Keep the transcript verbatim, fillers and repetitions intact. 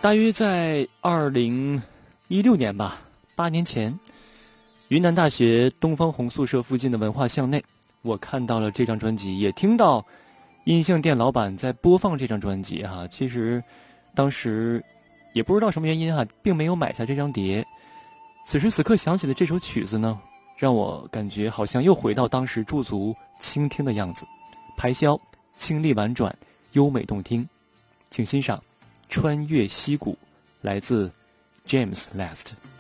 大约在二零一六年吧，八年前，云南大学东方红宿舍附近的文化巷内，我看到了这张专辑，也听到音像店老板在播放这张专辑哈。其实当时也不知道什么原因哈，并没有买下这张碟。此时此刻想起的这首曲子呢，让我感觉好像又回到当时驻足倾听的样子，排箫清丽婉转，优美动听。请欣赏《穿越溪谷》，来自 James Last。